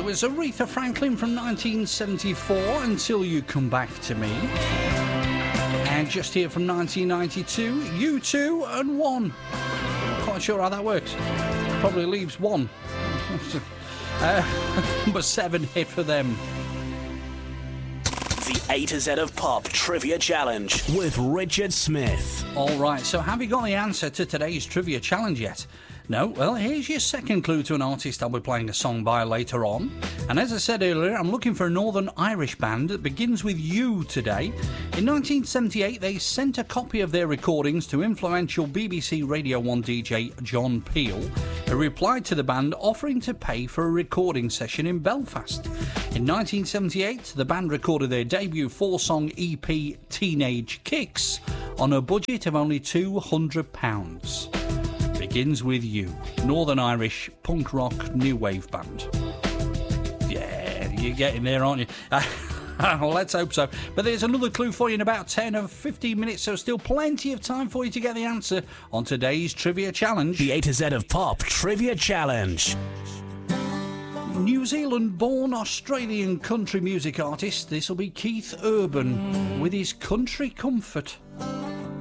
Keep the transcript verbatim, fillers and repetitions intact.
was Aretha Franklin from nineteen seventy-four, Until You Come Back to Me. And just here from nineteen ninety-two, U two and One. Not quite sure how that works. Probably leaves one. uh, number seven hit for them. The A to Z of Pop Trivia Challenge with Richard Smith. All right, so have you got the answer to today's Trivia Challenge yet? No? Well, here's your second clue to an artist I'll be playing a song by later on. And as I said earlier, I'm looking for a Northern Irish band that begins with U today. In nineteen seventy-eight, they sent a copy of their recordings to influential B B C Radio one D J John Peel, who replied to the band offering to pay for a recording session in Belfast. In nineteen seventy-eight, the band recorded their debut four-song E P Teenage Kicks on a budget of only two hundred pounds. Begins with U. Northern Irish punk rock new wave band. Yeah, you're getting there, aren't you? Well, let's hope so. But there's another clue for you in about ten or fifteen minutes, so still plenty of time for you to get the answer on today's Trivia Challenge. The A to Z of Pop Trivia Challenge. New Zealand-born Australian country music artist, this will be Keith Urban with his Country Comfort.